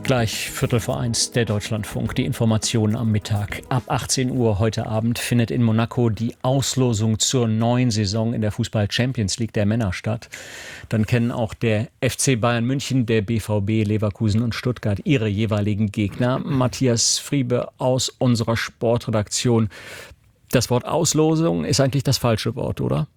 Gleich 1:15 der Deutschlandfunk, die Informationen am Mittag. Ab 18 Uhr heute Abend findet in Monaco die Auslosung zur neuen Saison in der Fußball-Champions League der Männer statt. Dann kennen auch der FC Bayern München, der BVB, Leverkusen und Stuttgart ihre jeweiligen Gegner. Matthias Friebe aus unserer Sportredaktion. Das Wort Auslosung ist eigentlich das falsche Wort, oder?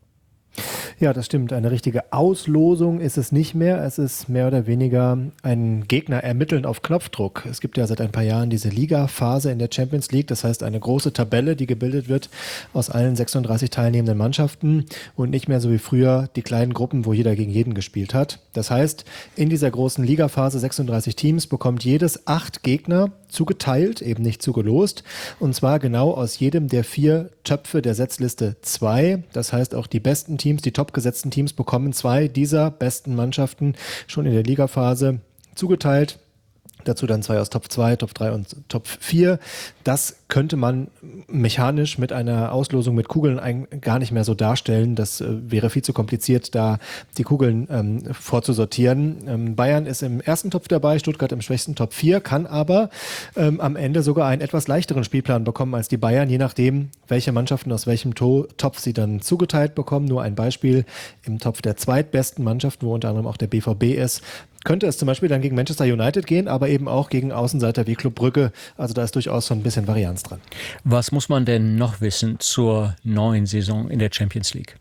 Ja, das stimmt. Eine richtige Auslosung ist es nicht mehr. Es ist mehr oder weniger ein Gegner ermitteln auf Knopfdruck. Es gibt ja seit ein paar Jahren diese Liga-Phase in der Champions League. Das heißt, eine große Tabelle, die gebildet wird aus allen 36 teilnehmenden Mannschaften und nicht mehr so wie früher die kleinen Gruppen, wo jeder gegen jeden gespielt hat. Das heißt, in dieser großen Liga-Phase 36 Teams bekommt jedes 8 Gegner zugeteilt, eben nicht zugelost, und zwar genau aus jedem der 4 Töpfe der Setzliste 2. Das heißt, auch die besten Teams, die topgesetzten Teams bekommen 2 dieser besten Mannschaften schon in der Ligaphase zugeteilt. Dazu dann 2 aus Top 2, Top 3 und Top 4. Das könnte man mechanisch mit einer Auslosung mit Kugeln gar nicht mehr so darstellen. Das wäre viel zu kompliziert, da die Kugeln vorzusortieren. Bayern ist im ersten Topf dabei, Stuttgart im schwächsten Top 4, kann aber am Ende sogar einen etwas leichteren Spielplan bekommen als die Bayern, je nachdem, welche Mannschaften aus welchem Topf sie dann zugeteilt bekommen. Nur ein Beispiel: im Topf der zweitbesten Mannschaften, wo unter anderem auch der BVB ist, könnte es zum Beispiel dann gegen Manchester United gehen, aber eben auch gegen Außenseiter wie Club Brügge. Also da ist durchaus so ein bisschen Varianz dran. Was muss man denn noch wissen zur neuen Saison in der Champions League?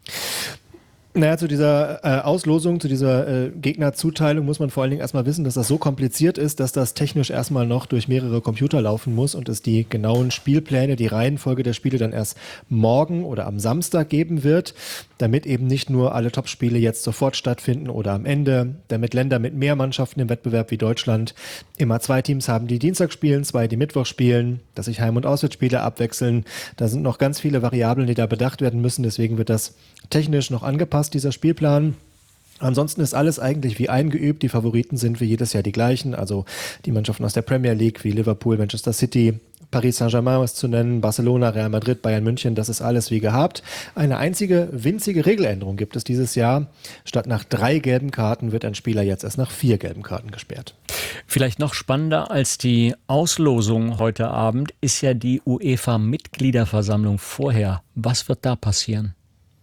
Naja, zu dieser Auslosung, zu dieser Gegnerzuteilung muss man vor allen Dingen erstmal wissen, dass das so kompliziert ist, dass das technisch erstmal noch durch mehrere Computer laufen muss und es die genauen Spielpläne, die Reihenfolge der Spiele dann erst morgen oder am Samstag geben wird, damit eben nicht nur alle Topspiele jetzt sofort stattfinden oder am Ende, damit Länder mit mehr Mannschaften im Wettbewerb wie Deutschland immer 2 Teams haben, die Dienstag spielen, 2, die Mittwoch spielen, dass sich Heim- und Auswärtsspiele abwechseln. Da sind noch ganz viele Variablen, die da bedacht werden müssen, deswegen wird das technisch noch angepasst, dieser Spielplan. Ansonsten ist alles eigentlich wie eingeübt. Die Favoriten sind wie jedes Jahr die gleichen. Also die Mannschaften aus der Premier League wie Liverpool, Manchester City, Paris Saint-Germain ist zu nennen, Barcelona, Real Madrid, Bayern München, das ist alles wie gehabt. Eine einzige winzige Regeländerung gibt es dieses Jahr. Statt nach 3 gelben Karten wird ein Spieler jetzt erst nach 4 gelben Karten gesperrt. Vielleicht noch spannender als die Auslosung heute Abend ist ja die UEFA-Mitgliederversammlung vorher. Was wird da passieren?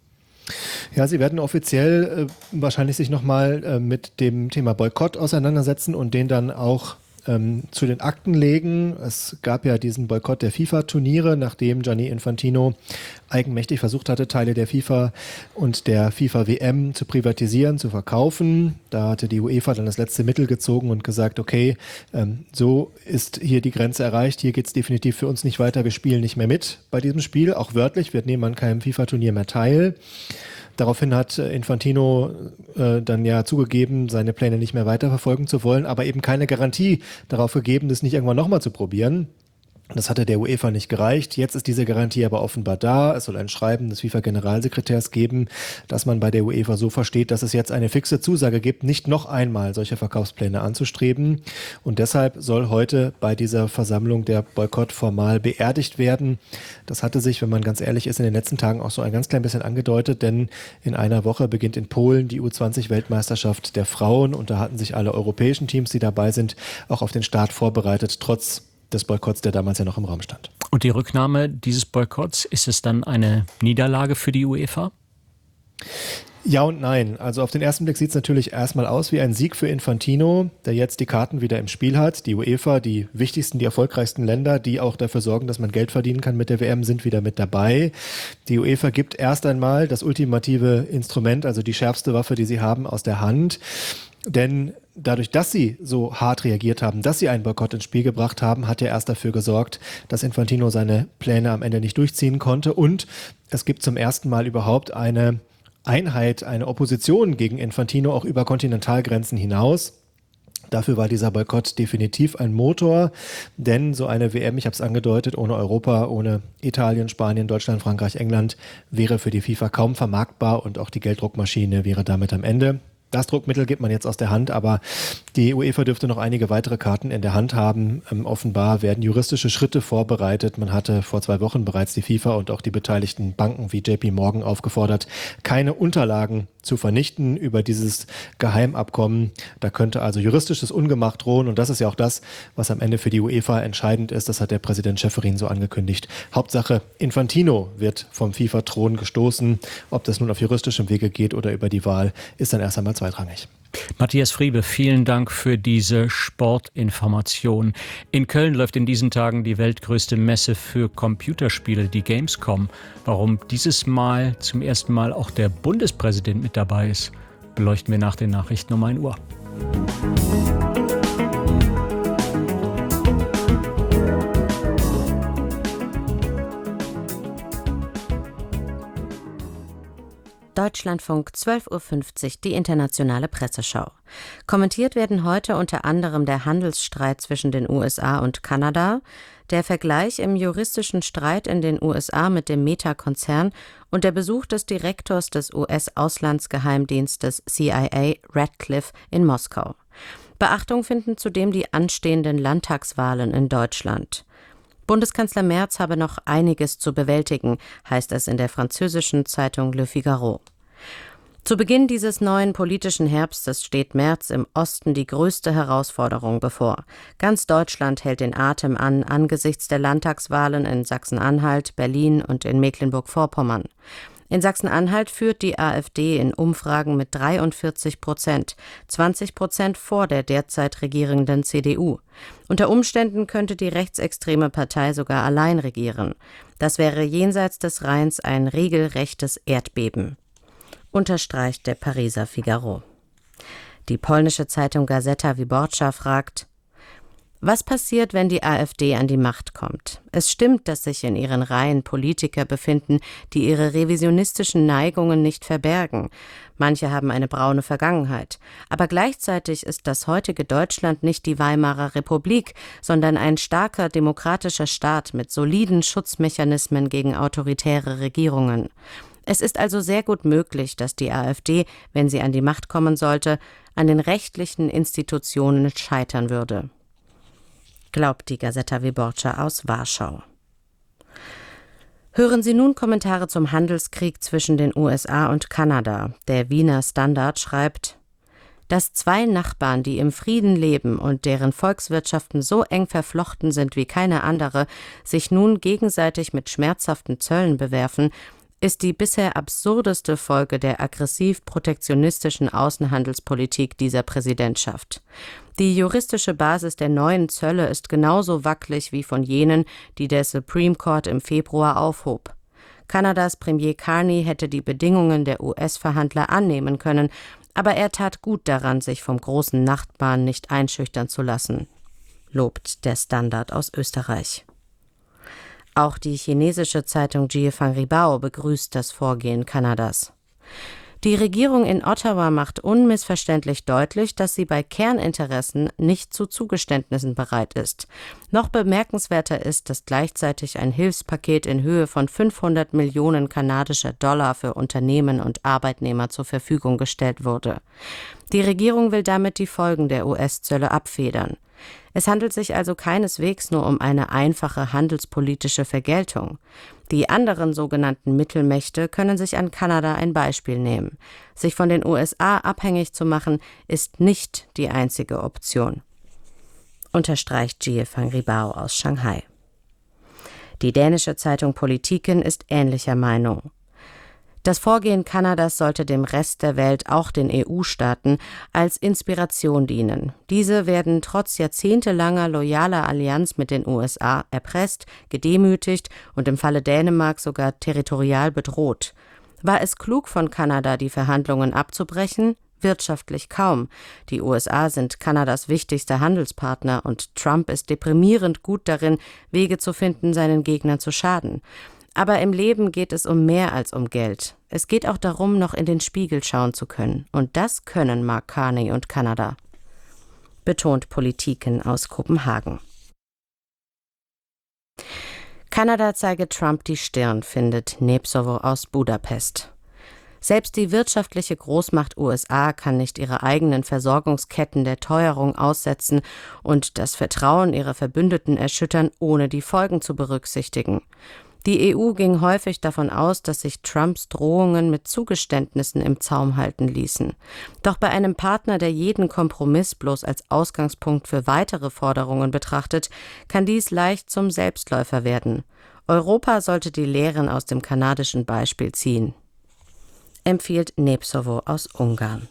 Ja, sie werden offiziell wahrscheinlich sich nochmal mit dem Thema Boykott auseinandersetzen und den dann auch zu den Akten legen. Es gab ja diesen Boykott der FIFA-Turniere, nachdem Gianni Infantino eigenmächtig versucht hatte, Teile der FIFA und der FIFA-WM zu privatisieren, zu verkaufen. Da hatte die UEFA dann das letzte Mittel gezogen und gesagt, okay, so ist hier die Grenze erreicht, hier geht es definitiv für uns nicht weiter, wir spielen nicht mehr mit bei diesem Spiel, auch wörtlich, wir nehmen an keinem FIFA-Turnier mehr teil. Daraufhin hat Infantino dann ja zugegeben, seine Pläne nicht mehr weiterverfolgen zu wollen, aber eben keine Garantie darauf gegeben, das nicht irgendwann nochmal zu probieren. Das hatte der UEFA nicht gereicht. Jetzt ist diese Garantie aber offenbar da. Es soll ein Schreiben des FIFA-Generalsekretärs geben, dass man bei der UEFA so versteht, dass es jetzt eine fixe Zusage gibt, nicht noch einmal solche Verkaufspläne anzustreben. Und deshalb soll heute bei dieser Versammlung der Boykott formal beerdigt werden. Das hatte sich, wenn man ganz ehrlich ist, in den letzten Tagen auch so ein ganz klein bisschen angedeutet, denn in einer Woche beginnt in Polen die U20-Weltmeisterschaft der Frauen und da hatten sich alle europäischen Teams, die dabei sind, auch auf den Start vorbereitet, trotz des Boykotts, der damals ja noch im Raum stand. Und die Rücknahme dieses Boykotts, ist es dann eine Niederlage für die UEFA? Ja und nein. Also auf den ersten Blick sieht es natürlich erstmal aus wie ein Sieg für Infantino, der jetzt die Karten wieder im Spiel hat. Die UEFA, die wichtigsten, die erfolgreichsten Länder, die auch dafür sorgen, dass man Geld verdienen kann mit der WM, sind wieder mit dabei. Die UEFA gibt erst einmal das ultimative Instrument, also die schärfste Waffe, die sie haben, aus der Hand. Denn dadurch, dass sie so hart reagiert haben, dass sie einen Boykott ins Spiel gebracht haben, hat er erst dafür gesorgt, dass Infantino seine Pläne am Ende nicht durchziehen konnte. Und es gibt zum ersten Mal überhaupt eine Einheit, eine Opposition gegen Infantino auch über Kontinentalgrenzen hinaus. Dafür war dieser Boykott definitiv ein Motor, denn so eine WM, ich habe es angedeutet, ohne Europa, ohne Italien, Spanien, Deutschland, Frankreich, England, wäre für die FIFA kaum vermarktbar und auch die Gelddruckmaschine wäre damit am Ende. Das Druckmittel gibt man jetzt aus der Hand, aber die UEFA dürfte noch einige weitere Karten in der Hand haben. Offenbar werden juristische Schritte vorbereitet. Man hatte vor 2 Wochen bereits die FIFA und auch die beteiligten Banken wie JP Morgan aufgefordert, keine Unterlagen zu vernichten über dieses Geheimabkommen. Da könnte also juristisches Ungemach drohen und das ist ja auch das, was am Ende für die UEFA entscheidend ist. Das hat der Präsident Ceferin so angekündigt. Hauptsache, Infantino wird vom FIFA-Thron gestoßen. Ob das nun auf juristischem Wege geht oder über die Wahl, ist dann erst einmal zweitrangig. Matthias Friebe, vielen Dank für diese Sportinformation. In Köln läuft in diesen Tagen die weltgrößte Messe für Computerspiele, die Gamescom. Warum dieses Mal zum ersten Mal auch der Bundespräsident mit dabei ist, beleuchten wir nach den Nachrichten um 1 Uhr. Deutschlandfunk 12.50 Uhr, die internationale Presseschau. Kommentiert werden heute unter anderem der Handelsstreit zwischen den USA und Kanada, der Vergleich im juristischen Streit in den USA mit dem Meta-Konzern und der Besuch des Direktors des US-Auslandsgeheimdienstes CIA, Radcliffe, in Moskau. Beachtung finden zudem die anstehenden Landtagswahlen in Deutschland. Bundeskanzler Merz habe noch einiges zu bewältigen, heißt es in der französischen Zeitung Le Figaro. Zu Beginn dieses neuen politischen Herbstes steht Merz im Osten die größte Herausforderung bevor. Ganz Deutschland hält den Atem an angesichts der Landtagswahlen in Sachsen-Anhalt, Berlin und in Mecklenburg-Vorpommern. In Sachsen-Anhalt führt die AfD in Umfragen mit 43%, 20% vor der derzeit regierenden CDU. Unter Umständen könnte die rechtsextreme Partei sogar allein regieren. Das wäre jenseits des Rheins ein regelrechtes Erdbeben, unterstreicht der Pariser Figaro. Die polnische Zeitung Gazeta Wyborcza fragt: Was passiert, wenn die AfD an die Macht kommt? Es stimmt, dass sich in ihren Reihen Politiker befinden, die ihre revisionistischen Neigungen nicht verbergen. Manche haben eine braune Vergangenheit. Aber gleichzeitig ist das heutige Deutschland nicht die Weimarer Republik, sondern ein starker demokratischer Staat mit soliden Schutzmechanismen gegen autoritäre Regierungen. Es ist also sehr gut möglich, dass die AfD, wenn sie an die Macht kommen sollte, an den rechtlichen Institutionen scheitern würde, glaubt die Gazeta Wyborcza aus Warschau. Hören Sie nun Kommentare zum Handelskrieg zwischen den USA und Kanada. Der Wiener Standard schreibt: Dass zwei Nachbarn, die im Frieden leben und deren Volkswirtschaften so eng verflochten sind wie keine andere, sich nun gegenseitig mit schmerzhaften Zöllen bewerfen, ist die bisher absurdeste Folge der aggressiv-protektionistischen Außenhandelspolitik dieser Präsidentschaft. Die juristische Basis der neuen Zölle ist genauso wackelig wie von jenen, die der Supreme Court im Februar aufhob. Kanadas Premier Carney hätte die Bedingungen der US-Verhandler annehmen können, aber er tat gut daran, sich vom großen Nachbarn nicht einschüchtern zu lassen, lobt der Standard aus Österreich. Auch die chinesische Zeitung Jiefang-Ribao begrüßt das Vorgehen Kanadas. Die Regierung in Ottawa macht unmissverständlich deutlich, dass sie bei Kerninteressen nicht zu Zugeständnissen bereit ist. Noch bemerkenswerter ist, dass gleichzeitig ein Hilfspaket in Höhe von 500 Millionen kanadischer Dollar für Unternehmen und Arbeitnehmer zur Verfügung gestellt wurde. Die Regierung will damit die Folgen der US-Zölle abfedern. Es handelt sich also keineswegs nur um eine einfache handelspolitische Vergeltung. Die anderen sogenannten Mittelmächte können sich an Kanada ein Beispiel nehmen. Sich von den USA abhängig zu machen, ist nicht die einzige Option, unterstreicht Jiefang-Ribao aus Shanghai. Die dänische Zeitung Politiken ist ähnlicher Meinung. Das Vorgehen Kanadas sollte dem Rest der Welt, auch den EU-Staaten, als Inspiration dienen. Diese werden trotz jahrzehntelanger loyaler Allianz mit den USA erpresst, gedemütigt und im Falle Dänemark sogar territorial bedroht. War es klug von Kanada, die Verhandlungen abzubrechen? Wirtschaftlich kaum. Die USA sind Kanadas wichtigster Handelspartner und Trump ist deprimierend gut darin, Wege zu finden, seinen Gegnern zu schaden. Aber im Leben geht es um mehr als um Geld. Es geht auch darum, noch in den Spiegel schauen zu können. Und das können Mark Carney und Kanada, betont Politiken aus Kopenhagen. Kanada zeige Trump die Stirn, findet Nepsovo aus Budapest. Selbst die wirtschaftliche Großmacht USA kann nicht ihre eigenen Versorgungsketten der Teuerung aussetzen und das Vertrauen ihrer Verbündeten erschüttern, ohne die Folgen zu berücksichtigen. Die EU ging häufig davon aus, dass sich Trumps Drohungen mit Zugeständnissen im Zaum halten ließen. Doch bei einem Partner, der jeden Kompromiss bloß als Ausgangspunkt für weitere Forderungen betrachtet, kann dies leicht zum Selbstläufer werden. Europa sollte die Lehren aus dem kanadischen Beispiel ziehen, empfiehlt Népszava aus Ungarn.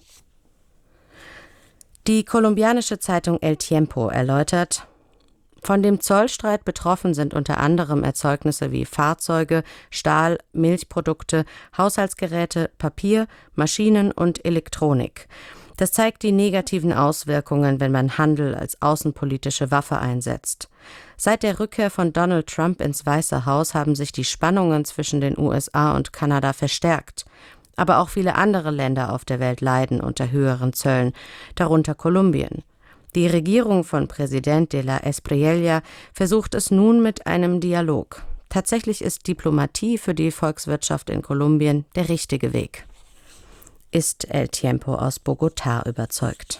Die kolumbianische Zeitung El Tiempo erläutert: Von dem Zollstreit betroffen sind unter anderem Erzeugnisse wie Fahrzeuge, Stahl, Milchprodukte, Haushaltsgeräte, Papier, Maschinen und Elektronik. Das zeigt die negativen Auswirkungen, wenn man Handel als außenpolitische Waffe einsetzt. Seit der Rückkehr von Donald Trump ins Weiße Haus haben sich die Spannungen zwischen den USA und Kanada verstärkt. Aber auch viele andere Länder auf der Welt leiden unter höheren Zöllen, darunter Kolumbien. Die Regierung von Präsident de la Espriella versucht es nun mit einem Dialog. Tatsächlich ist Diplomatie für die Volkswirtschaft in Kolumbien der richtige Weg, ist El Tiempo aus Bogotá überzeugt.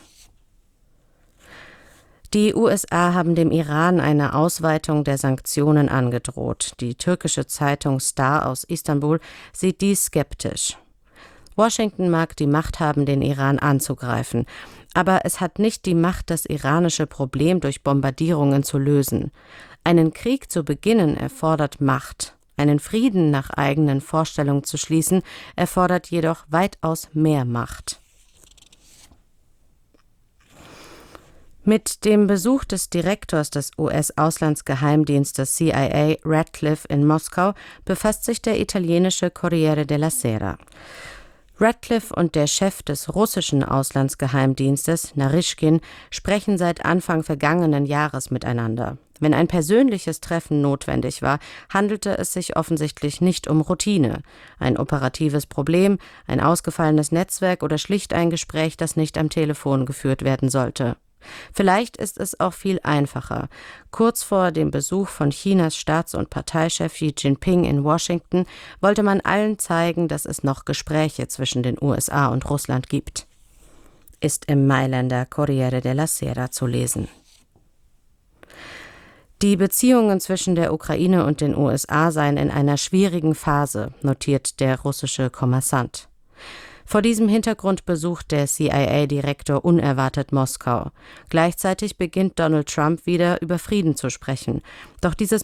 Die USA haben dem Iran eine Ausweitung der Sanktionen angedroht. Die türkische Zeitung Star aus Istanbul sieht dies skeptisch. Washington mag die Macht haben, den Iran anzugreifen, aber es hat nicht die Macht, das iranische Problem durch Bombardierungen zu lösen. Einen Krieg zu beginnen erfordert Macht. Einen Frieden nach eigenen Vorstellungen zu schließen, erfordert jedoch weitaus mehr Macht. Mit dem Besuch des Direktors des US-Auslandsgeheimdienstes CIA Radcliffe in Moskau befasst sich der italienische Corriere della Sera. Radcliffe und der Chef des russischen Auslandsgeheimdienstes, Naryschkin, sprechen seit Anfang vergangenen Jahres miteinander. Wenn ein persönliches Treffen notwendig war, handelte es sich offensichtlich nicht um Routine. Ein operatives Problem, ein ausgefallenes Netzwerk oder schlicht ein Gespräch, das nicht am Telefon geführt werden sollte. Vielleicht ist es auch viel einfacher. Kurz vor dem Besuch von Chinas Staats- und Parteichef Xi Jinping in Washington wollte man allen zeigen, dass es noch Gespräche zwischen den USA und Russland gibt. Ist im Mailänder Corriere della Sera zu lesen. Die Beziehungen zwischen der Ukraine und den USA seien in einer schwierigen Phase, notiert der russische Kommersant. Vor diesem Hintergrund besucht der CIA-Direktor unerwartet Moskau. Gleichzeitig beginnt Donald Trump wieder über Frieden zu sprechen. Doch dieses